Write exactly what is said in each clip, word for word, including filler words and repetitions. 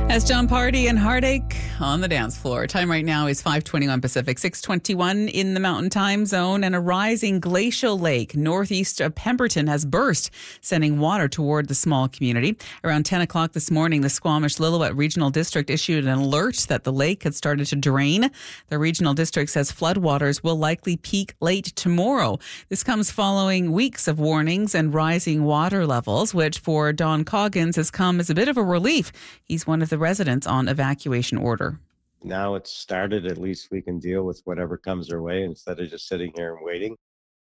As John Party and Heartache on the dance floor. Time right now is five twenty-one Pacific, six twenty-one in the Mountain Time Zone, and a rising glacial lake northeast of Pemberton has burst, sending water toward the small community. Around ten o'clock this morning, the Squamish-Lillooet Regional District issued an alert that the lake had started to drain. The regional district says floodwaters will likely peak late tomorrow. This comes following weeks of warnings and rising water levels, which for Don Coggins has come as a bit of a relief. He's one of the residents on evacuation order. Now it's started, at least we can deal with whatever comes our way instead of just sitting here and waiting.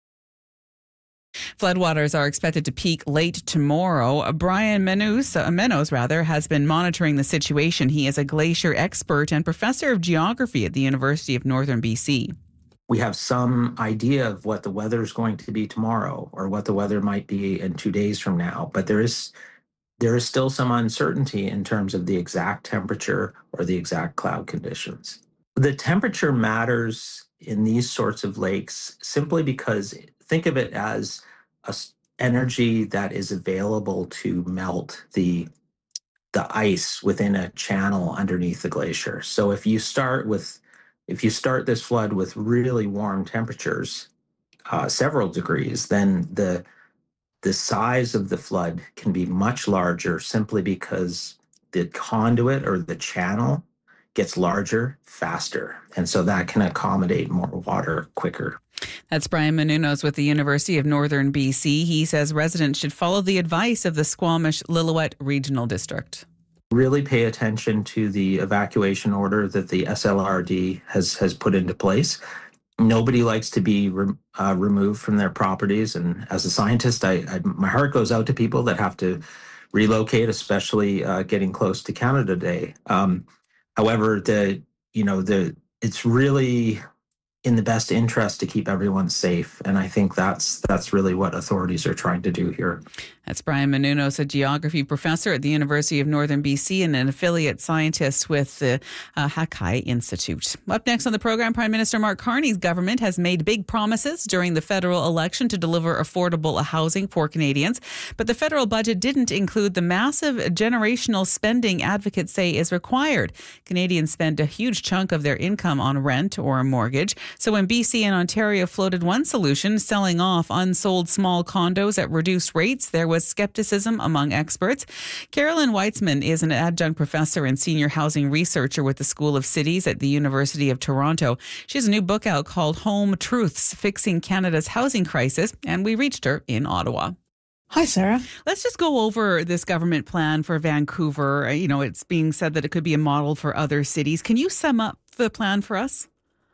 Floodwaters are expected to peak late tomorrow. Brian Menos, uh, Menos rather, has been monitoring the situation. He is a glacier expert and professor of geography at the University of Northern B C. We have some idea of what the weather is going to be tomorrow or what the weather might be in two days from now, but there is There is still some uncertainty in terms of the exact temperature or the exact cloud conditions. The temperature matters in these sorts of lakes simply because think of it as a energy that is available to melt the, the ice within a channel underneath the glacier. So if you start with, if you start this flood with really warm temperatures, uh, several degrees, then the The size of the flood can be much larger simply because the conduit or the channel gets larger faster. And so that can accommodate more water quicker. That's Brian Menounos with the University of Northern B C. He says residents should follow the advice of the Squamish-Lillooet Regional District. Really pay attention to the evacuation order that the S L R D has, has put into place. Nobody likes to be re- uh, removed from their properties. And as a scientist, I, I my heart goes out to people that have to relocate, especially uh, getting close to Canada Day. Um, however, the you know the it's really in the best interest to keep everyone safe. And I think that's that's really what authorities are trying to do here. That's Brian Menounos, a geography professor at the University of Northern B C and an affiliate scientist with the uh, Hakai Institute. Up next on the program, Prime Minister Mark Carney's government has made big promises during the federal election to deliver affordable housing for Canadians. But the federal budget didn't include the massive generational spending advocates say is required. Canadians spend a huge chunk of their income on rent or a mortgage. So when B C and Ontario floated one solution, selling off unsold small condos at reduced rates, there was skepticism among experts. Carolyn Weitzman is an adjunct professor and senior housing researcher with the School of Cities at the University of Toronto. She has a new book out called Home Truths, Fixing Canada's Housing Crisis, and we reached her in Ottawa. Hi, Sarah. Let's just go over this government plan for Vancouver. You know, it's being said that it could be a model for other cities. Can you sum up the plan for us?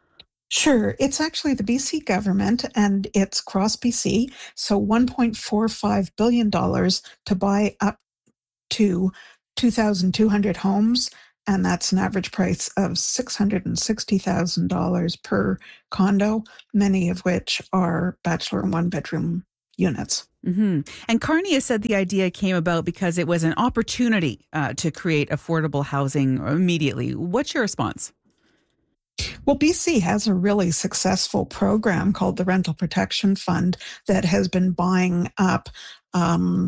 Sure. It's actually the B C government and it's cross B C. So one point four five billion dollars to buy up to two thousand two hundred homes. And that's an average price of six hundred sixty thousand dollars per condo, many of which are bachelor and one bedroom units. Mm-hmm. And Carney has said the idea came about because it was an opportunity uh, to create affordable housing immediately. What's your response? Well, B C has a really successful program called the Rental Protection Fund that has been buying up um,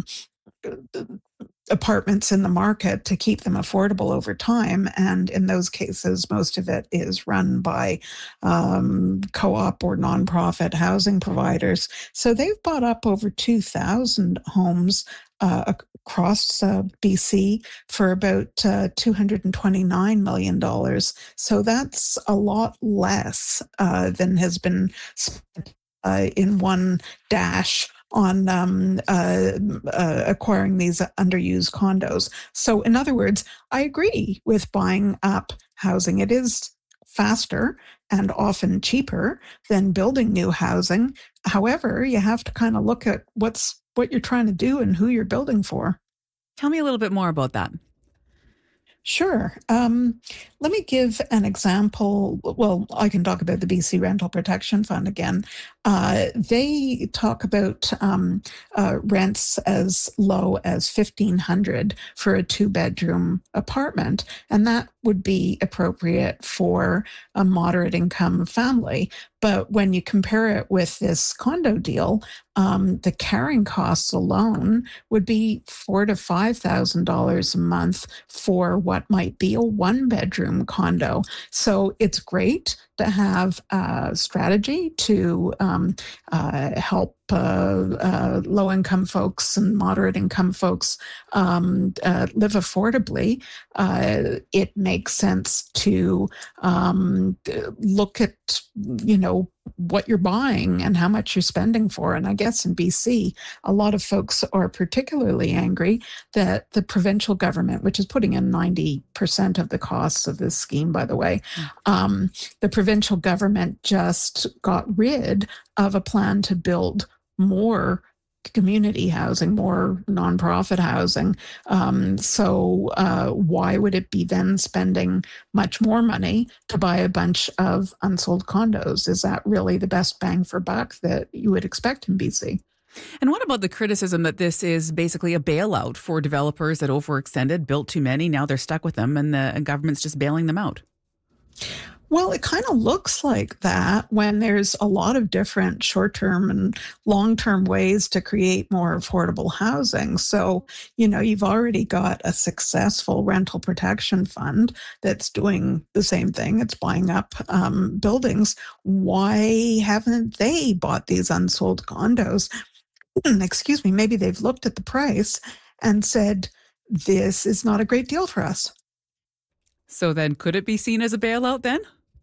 apartments in the market to keep them affordable over time. And in those cases, most of it is run by um, co-op or nonprofit housing providers. So they've bought up over two thousand homes uh, across uh, B C for about uh, two hundred twenty-nine million dollars. So that's a lot less uh, than has been spent uh, in one dash on um, uh, uh, acquiring these underused condos. So in other words, I agree with buying up housing. It is faster and often cheaper than building new housing. However, you have to kind of look at what's what you're trying to do and who you're building for. Tell me a little bit more about that. Sure. Um, let me give an example. Well, I can talk about the B C Rental Protection Fund again. Uh, they talk about um, uh, rents as low as fifteen hundred dollars for a two-bedroom apartment, and that would be appropriate for a moderate income family. But when you compare it with this condo deal, um, the carrying costs alone would be four to five thousand dollars a month for what might be a one-bedroom condo. So it's great to have a strategy to um, uh, help uh, uh, low-income folks and moderate-income folks um, uh, live affordably. Uh, it makes sense to um, look at, you know, what you're buying and how much you're spending for. And I guess in B C, a lot of folks are particularly angry that the provincial government, which is putting in ninety percent of the costs of this scheme, by the way, um, the provincial government just got rid of a plan to build more community housing, more nonprofit housing. Um, so uh, why would it be then spending much more money to buy a bunch of unsold condos? Is that really the best bang for buck that you would expect in B C? And what about the criticism that this is basically a bailout for developers that overextended, built too many, now they're stuck with them and the government's just bailing them out? Well, it kind of looks like that when there's a lot of different short-term and long-term ways to create more affordable housing. So, you know, you've already got a successful rental protection fund that's doing the same thing. It's buying up um, buildings. Why haven't they bought these unsold condos? Excuse me, maybe they've looked at the price and said, this is not a great deal for us. So then could it be seen as a bailout then?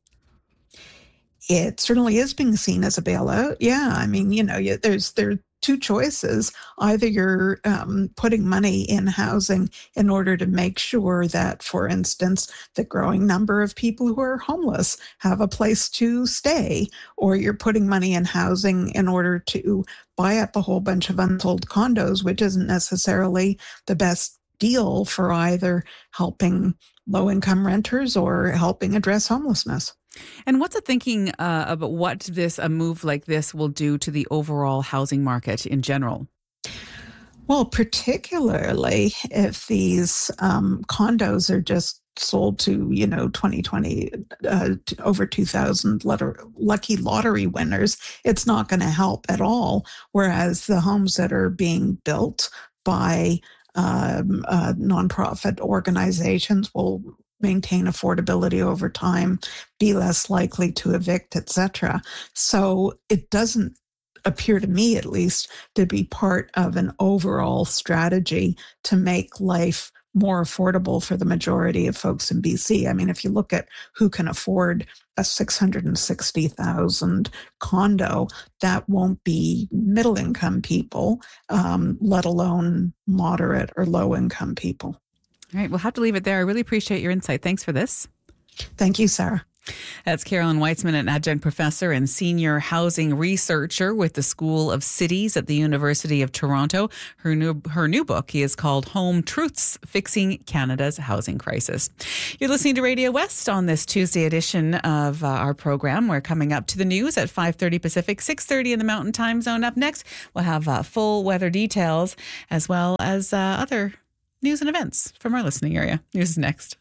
It certainly is being seen as a bailout. Yeah, I mean, you know, you, there's there are two choices. Either you're um, putting money in housing in order to make sure that, for instance, the growing number of people who are homeless have a place to stay, or you're putting money in housing in order to buy up a whole bunch of unsold condos, which isn't necessarily the best deal for either helping low-income renters or helping address homelessness. And what's the thinking uh, about what this a move like this will do to the overall housing market in general? Well, particularly if these um, condos are just sold to, you know, twenty twenty, uh, over two thousand letter, lucky lottery winners, it's not going to help at all. Whereas the homes that are being built by um, uh, nonprofit organizations will maintain affordability over time, be less likely to evict, et cetera. So it doesn't appear to me, at least, to be part of an overall strategy to make life more affordable for the majority of folks in B C. I mean, if you look at who can afford a six hundred sixty thousand dollars condo, that won't be middle-income people, um, let alone moderate or low-income people. All right, we'll have to leave it there. I really appreciate your insight. Thanks for this. Thank you, Sarah. That's Carolyn Weitzman, an adjunct professor and senior housing researcher with the School of Cities at the University of Toronto. Her new her new book is called Home Truths: Fixing Canada's Housing Crisis. You're listening to Radio West on this Tuesday edition of uh, our program. We're coming up to the news at five thirty Pacific, six thirty in the Mountain Time Zone. Up next, we'll have uh, full weather details as well as uh, other news and events from our listening area. News is next.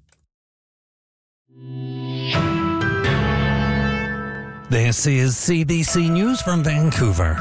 This is C B C News from Vancouver.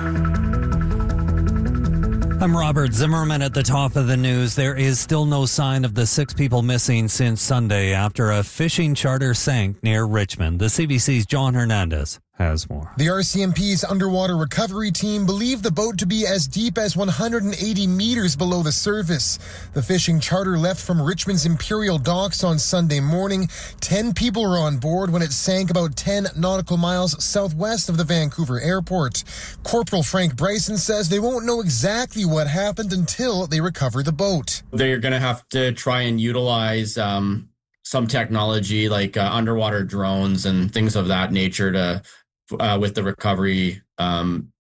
I'm Robert Zimmerman at the top of the news. There is still no sign of the six people missing since Sunday after a fishing charter sank near Richmond. The C B C's John Hernandez has more. The R C M P's underwater recovery team believed the boat to be as deep as one hundred eighty meters below the surface. The fishing charter left from Richmond's Imperial Docks on Sunday morning. Ten people were on board when it sank about ten nautical miles southwest of the Vancouver airport. Corporal Frank Bryson says they won't know exactly what happened until they recover the boat. They're going to have to try and utilize um, some technology like uh, underwater drones and things of that nature to Uh, with the recovery um,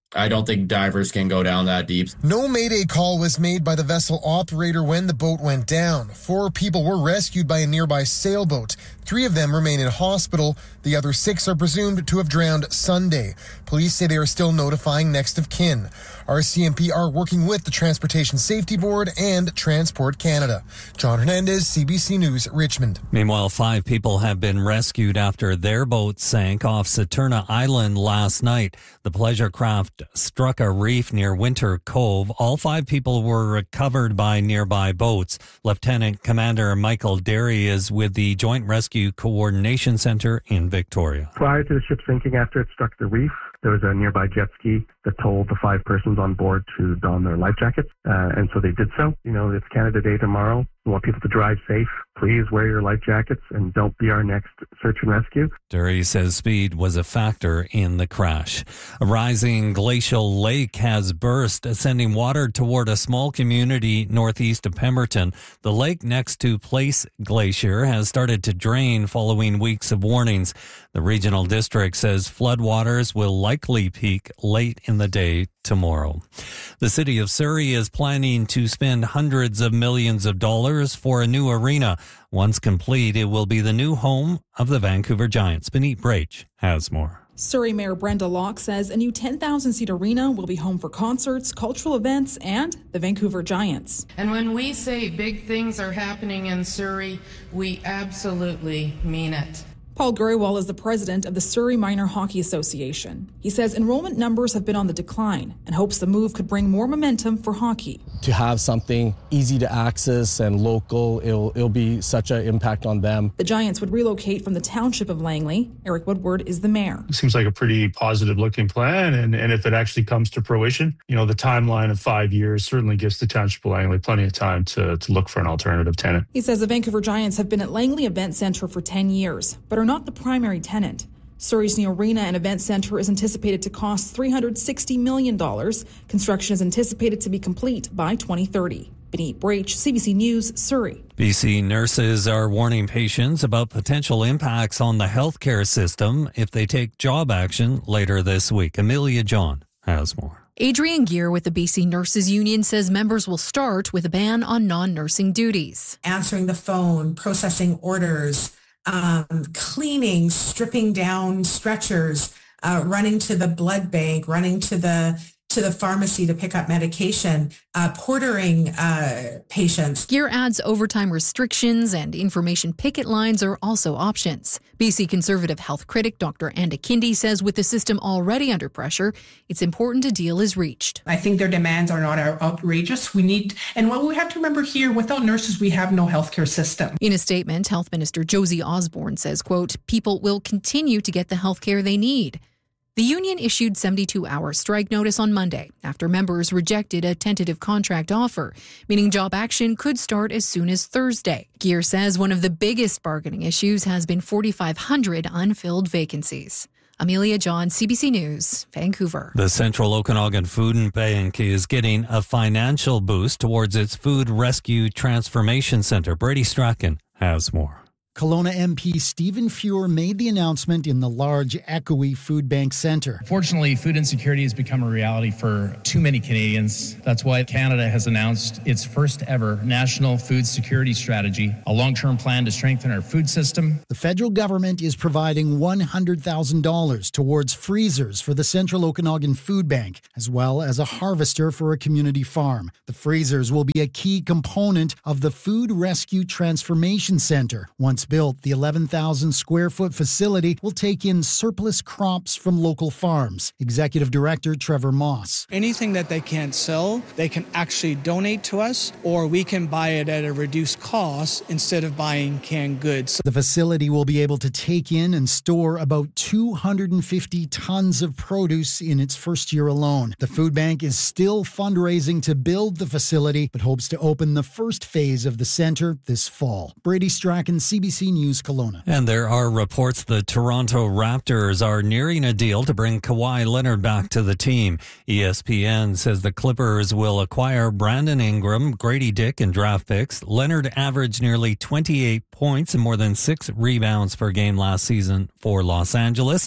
I don't think divers can go down that deep. No mayday call was made by the vessel operator when the boat went down. Four people were rescued by a nearby sailboat. Three of them remain in hospital. The other six are presumed to have drowned Sunday. Police say they are still notifying next of kin. R C M P are working with the Transportation Safety Board and Transport Canada. John Hernandez, C B C News, Richmond. Meanwhile, five people have been rescued after their boat sank off Saturna Island last night. The pleasure craft struck a reef near Winter Cove. All five people were recovered by nearby boats. Lieutenant Commander Michael Derry is with the Joint Rescue Coordination Center in Victoria. Prior to the ship sinking, after it struck the reef, there was a nearby jet ski that told the five persons on board to don their life jackets, uh, and so they did so. You know, it's Canada Day tomorrow. We want people to drive safe. Please wear your life jackets and don't be our next search and rescue. Derry says speed was a factor in the crash. A rising glacial lake has burst, sending water toward a small community northeast of Pemberton. The lake next to Place Glacier has started to drain following weeks of warnings. The regional district says floodwaters will likely peak late in the day tomorrow. The city of Surrey is planning to spend hundreds of millions of dollars for a new arena. Once complete, it will be the new home of the Vancouver Giants. Benit Brach has more. Surrey Mayor Brenda Locke says a new ten thousand seat arena will be home for concerts, cultural events, and the Vancouver Giants. And when we say big things are happening in Surrey, we absolutely mean it. Paul Grewal is the president of the Surrey Minor Hockey Association. He says enrollment numbers have been on the decline and hopes the move could bring more momentum for hockey. To have something easy to access and local, it'll, it'll be such an impact on them. The Giants would relocate from the township of Langley. Eric Woodward is the mayor. It seems like a pretty positive looking plan, and, and if it actually comes to fruition, you know, the timeline of five years certainly gives the township of Langley plenty of time to, to look for an alternative tenant. He says the Vancouver Giants have been at Langley Event Centre for ten years, but are not the primary tenant. Surrey's new arena and event centre is anticipated to cost three hundred sixty million dollars. Construction is anticipated to be complete by twenty thirty. Benit Brach, C B C News, Surrey. B C nurses are warning patients about potential impacts on the healthcare system if they take job action later this week. Amelia John has more. Adrian Gear with the B C Nurses Union says members will start with a ban on non-nursing duties. Answering the phone, processing orders, um, cleaning, stripping down stretchers, uh, running to the blood bank, running to the to the pharmacy to pick up medication, uh, portering uh, patients. Gear adds overtime restrictions and information picket lines are also options. B C Conservative health critic Doctor Anda Kindi says with the system already under pressure, it's important a deal is reached. I think their demands are not outrageous. We need, and what we have to remember here, without nurses, we have no healthcare system. In a statement, Health Minister Josie Osborne says, quote, people will continue to get the healthcare they need. The union issued seventy-two hour strike notice on Monday after members rejected a tentative contract offer, meaning job action could start as soon as Thursday. Gear says one of the biggest bargaining issues has been forty-five hundred unfilled vacancies. Amelia John, C B C News, Vancouver. The Central Okanagan Food Bank is getting a financial boost towards its Food Rescue Transformation Centre. Brady Strachan has more. Kelowna M P Stephen Fuhr made the announcement in the large Echoey Food Bank Centre. Fortunately, food insecurity has become a reality for too many Canadians. That's why Canada has announced its first ever national food security strategy, a long-term plan to strengthen our food system. The federal government is providing one hundred thousand dollars towards freezers for the Central Okanagan Food Bank, as well as a harvester for a community farm. The freezers will be a key component of the Food Rescue Transformation Centre. Once built, the eleven thousand square foot facility will take in surplus crops from local farms. Executive Director Trevor Moss. Anything that they can't sell, they can actually donate to us, or we can buy it at a reduced cost instead of buying canned goods. The facility will be able to take in and store about two hundred fifty tons of produce in its first year alone. The food bank is still fundraising to build the facility, but hopes to open the first phase of the centre this fall. Brady Strachan, C B C News, Kelowna. And there are reports the Toronto Raptors are nearing a deal to bring Kawhi Leonard back to the team. E S P N says the Clippers will acquire Brandon Ingram, Grady Dick, and draft picks. Leonard averaged nearly twenty-eight points and more than six rebounds per game last season for Los Angeles.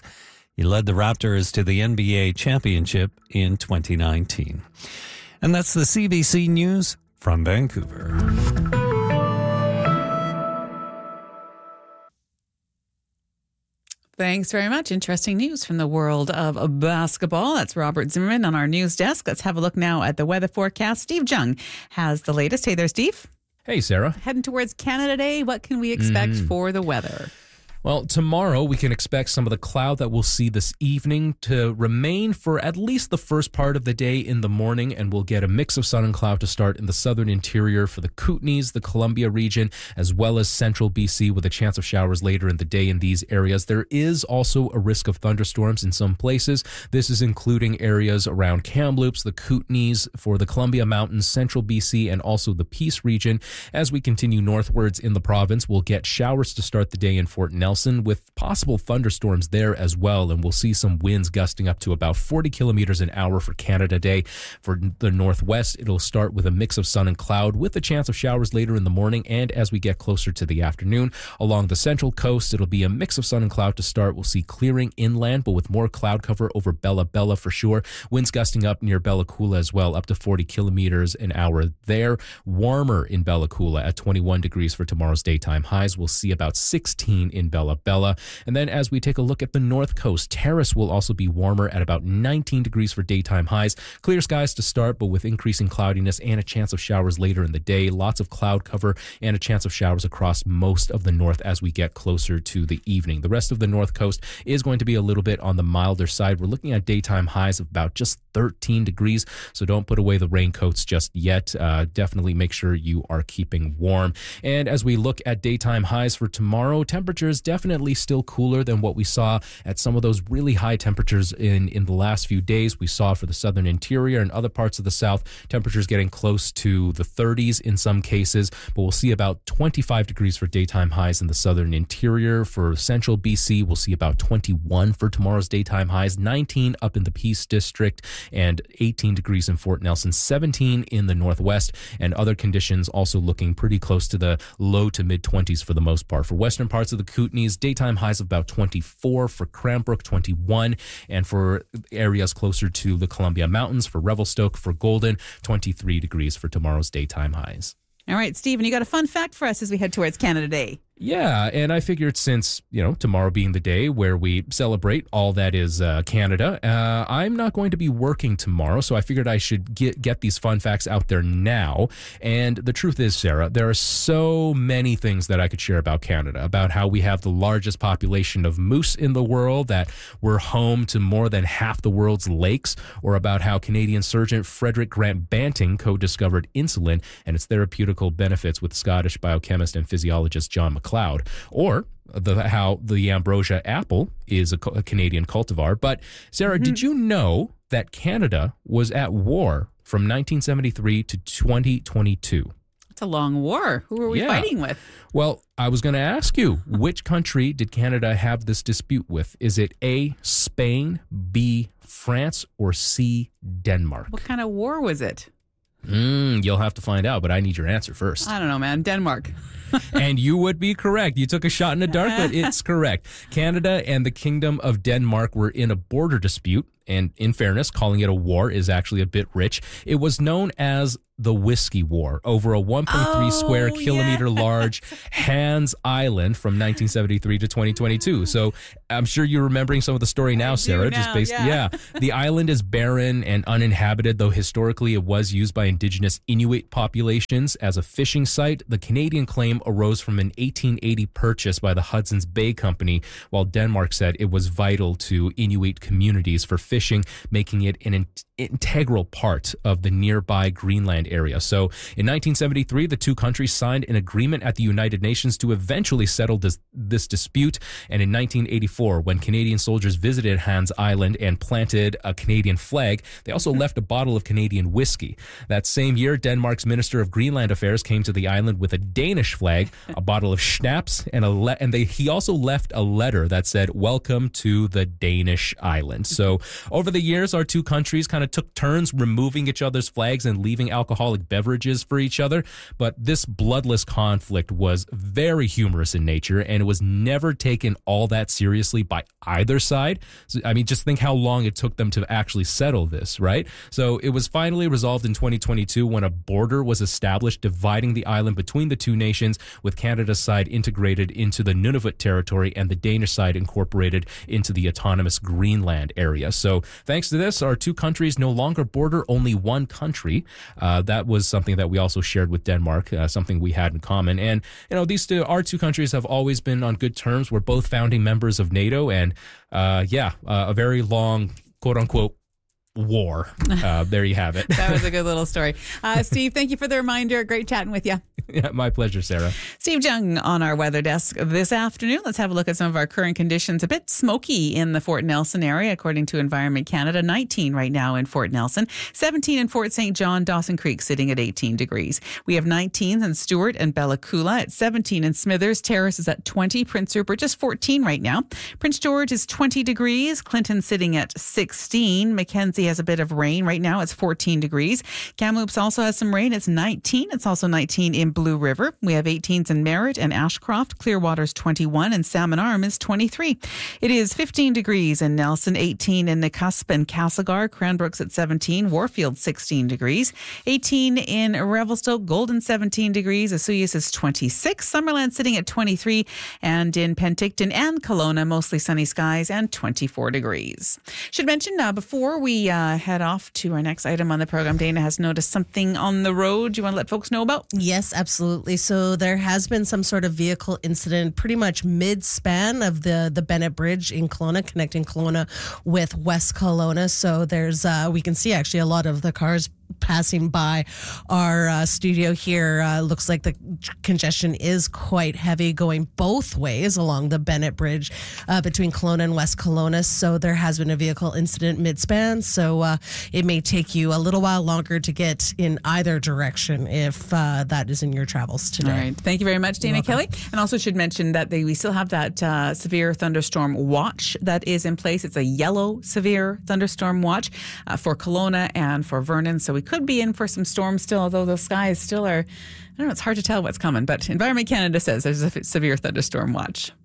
He led the Raptors to the N B A championship in twenty nineteen. And that's the C B C News from Vancouver. Thanks very much. Interesting news from the world of basketball. That's Robert Zimmerman on our news desk. Let's have a look now at the weather forecast. Steve Jung has the latest. Hey there, Steve. Hey, Sarah. Heading towards Canada Day, what can we expect mm. for the weather? Well, tomorrow we can expect some of the cloud that we'll see this evening to remain for at least the first part of the day in the morning, and we'll get a mix of sun and cloud to start in the southern interior for the Kootenays, the Columbia region, as well as central B C with a chance of showers later in the day in these areas. There is also a risk of thunderstorms in some places. This is including areas around Kamloops, the Kootenays, for the Columbia Mountains, central B C, and also the Peace region. As we continue northwards in the province, we'll get showers to start the day in Fort Nelson, with possible thunderstorms there as well, and we'll see some winds gusting up to about forty kilometers an hour for Canada Day. For the northwest, it'll start with a mix of sun and cloud with a chance of showers later in the morning, and as we get closer to the afternoon, along the central coast, it'll be a mix of sun and cloud to start. We'll see clearing inland, but with more cloud cover over Bella Bella for sure. Winds gusting up near Bella Coola as well, up to forty kilometers an hour there. Warmer in Bella Coola at twenty-one degrees for tomorrow's daytime highs. We'll see about sixteen in Bella Bella. And then as we take a look at the north coast, Terrace will also be warmer at about nineteen degrees for daytime highs. Clear skies to start, but with increasing cloudiness and a chance of showers later in the day. Lots of cloud cover and a chance of showers across most of the north as we get closer to the evening. The rest of the north coast is going to be a little bit on the milder side. We're looking at daytime highs of about just thirteen degrees, so don't put away the raincoats just yet. Uh, definitely make sure you are keeping warm. And as we look at daytime highs for tomorrow, temperatures definitely still cooler than what we saw at some of those really high temperatures in, in the last few days. We saw for the southern interior and other parts of the south, temperatures getting close to the thirties in some cases, but we'll see about twenty-five degrees for daytime highs in the southern interior. For central B C, we'll see about twenty-one for tomorrow's daytime highs, nineteen up in the Peace District, and eighteen degrees in Fort Nelson, seventeen in the northwest, and other conditions also looking pretty close to the low to mid twenties for the most part. For western parts of the Kootenays, daytime highs of about twenty-four, for Cranbrook twenty-one, and for areas closer to the Columbia Mountains, for Revelstoke, for Golden, twenty-three degrees for tomorrow's daytime highs. All right, Stephen, you got a fun fact for us as we head towards Canada Day. Yeah, and I figured since, you know, tomorrow being the day where we celebrate all that is uh, Canada, uh, I'm not going to be working tomorrow, so I figured I should get, get these fun facts out there now. And the truth is, Sarah, there are so many things that I could share about Canada, about how we have the largest population of moose in the world, that we're home to more than half the world's lakes, or about how Canadian surgeon Frederick Grant Banting co-discovered insulin and its therapeutical benefits with Scottish biochemist and physiologist John McLeod. Cloud, or the, how the ambrosia apple is a, a Canadian cultivar. But Sarah, mm-hmm. did you know that Canada was at war from nineteen seventy-three to twenty twenty-two? It's a long war. Who were we yeah. fighting with? Well, I was going to ask you, which country did Canada have this dispute with? Is it A, Spain, B, France, or C, Denmark? What kind of war was it? Mm, you'll have to find out, but I need your answer first. I don't know, man. Denmark. And you would be correct. You took a shot in the dark, but it's correct. Canada and the Kingdom of Denmark were in a border dispute, and in fairness, calling it a war is actually a bit rich. It was known as the Whiskey War over a one point three oh, square kilometer yeah. large Hans Island from nineteen seventy-three to twenty twenty-two. So I'm sure you're remembering some of the story now, I Sarah. Now, just based, yeah. yeah. The island is barren and uninhabited, though historically it was used by indigenous Inuit populations as a fishing site. The Canadian claim arose from an eighteen eighty purchase by the Hudson's Bay Company, while Denmark said it was vital to Inuit communities for fishing, making it an in- integral part of the nearby Greenland area. So in nineteen seventy-three, the two countries signed an agreement at the United Nations to eventually settle this, this dispute. And in nineteen eighty-four, when Canadian soldiers visited Hans Island and planted a Canadian flag, they also left a bottle of Canadian whiskey. That same year, Denmark's Minister of Greenland Affairs came to the island with a Danish flag, a bottle of schnapps, and a le- and they he also left a letter that said, "Welcome to the Danish island." So over the years, our two countries kind of of took turns removing each other's flags and leaving alcoholic beverages for each other. But this bloodless conflict was very humorous in nature, and it was never taken all that seriously by either side. So, I mean, just think how long it took them to actually settle this, right? So it was finally resolved in twenty twenty-two when a border was established dividing the island between the two nations, with Canada's side integrated into the Nunavut territory and the Danish side incorporated into the autonomous Greenland area. So thanks to this, our two countries no longer border only one country. Uh, that was something that we also shared with Denmark, uh, something we had in common. And, you know, these two, our two countries have always been on good terms. We're both founding members of NATO, and uh, yeah, uh, a very long, quote unquote, war. Uh, there you have it. That was a good little story. Uh, Steve, thank you for the reminder. Great chatting with you. Yeah, my pleasure, Sarah. Steve Jung on our weather desk this afternoon. Let's have a look at some of our current conditions. A bit smoky in the Fort Nelson area, according to Environment Canada. nineteen right now in Fort Nelson. seventeen in Fort Saint John. Dawson Creek sitting at eighteen degrees. We have nineteen in Stewart and Bella Coola. At seventeen in Smithers. Terrace is at twenty. Prince Rupert just fourteen right now. Prince George is twenty degrees. Clinton sitting at sixteen. Mackenzie has a bit of rain right now. It's fourteen degrees. Kamloops also has some rain. It's nineteen. It's also nineteen in Blue River. We have eighteens in Merritt and Ashcroft. Clearwater's twenty-one and Salmon Arm is twenty-three. It is fifteen degrees in Nelson, eighteen in Nakusp and Castlegar. Cranbrook's at seventeen. Warfield sixteen degrees. eighteen in Revelstoke. Golden seventeen degrees. Osoyoos is twenty-six. Summerland sitting at twenty-three. And in Penticton and Kelowna, mostly sunny skies and twenty-four degrees. Should mention uh, before we uh, head off to our next item on the program, Dana has noticed something on the road you want to let folks know about? Yes, absolutely. So there has been some sort of vehicle incident pretty much mid-span of the, the Bennett Bridge in Kelowna, connecting Kelowna with West Kelowna. So there's, uh, we can see actually a lot of the cars passing by our uh, studio here. Uh, looks like the congestion is quite heavy going both ways along the Bennett Bridge uh, between Kelowna and West Kelowna. So there has been a vehicle incident mid-span. So uh, it may take you a little while longer to get in either direction if uh, that is in your travels today. All right. Thank you very much, Dana Kelly. And also should mention that they, we still have that uh, severe thunderstorm watch that is in place. It's a yellow severe thunderstorm watch uh, for Kelowna and for Vernon. So we could be in for some storms still, although the skies still are, I don't know, it's hard to tell what's coming. But Environment Canada says there's a severe thunderstorm watch.